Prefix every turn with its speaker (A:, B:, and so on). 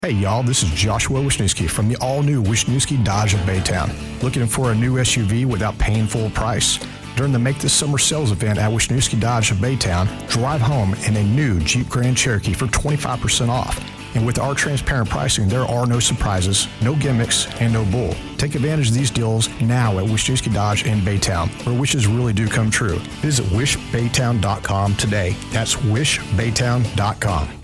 A: Hey y'all, this is Joshua Wisniewski from the all-new Wisniewski Dodge of Baytown. Looking for a new SUV without paying full price? During the Make This Summer sales event at Wisniewski Dodge of Baytown, drive home in a new Jeep Grand Cherokee for 25% off. And with our transparent pricing, there are no surprises, no gimmicks, and no bull. Take advantage of these deals now at Wisniewski Dodge in Baytown, where wishes really do come true. Visit wishbaytown.com today. That's wishbaytown.com.